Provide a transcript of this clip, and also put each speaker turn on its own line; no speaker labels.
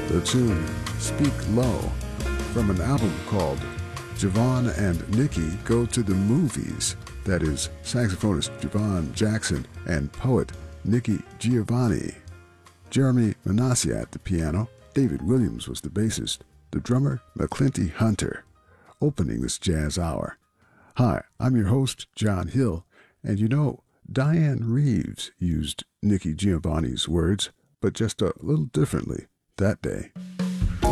the tune Speak Low from an album called Javon and Nikki Go to the Movies. That is saxophonist Javon Jackson and poet Nikki Giovanni. Jeremy Manassia at the piano. David Williams was the bassist. The drummer, McClinty Hunter, opening this jazz hour. Hi, I'm your host, John Hill, and you know, Diane Reeves used Nikki Giovanni's words, but just a little differently that day.